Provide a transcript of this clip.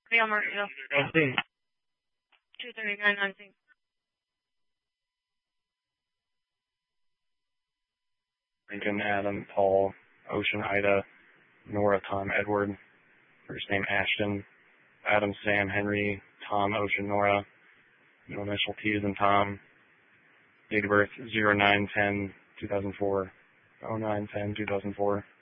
Leah Maria. 19. 23919. Lincoln, Adam, Paul, Ocean, Ida, Nora, Tom, Edward. First name Ashton. Adam, Sam, Henry, Tom, Ocean, Nora. Middle initial T as in Tom. Date of birth 09/10/2004. 09/10/2004.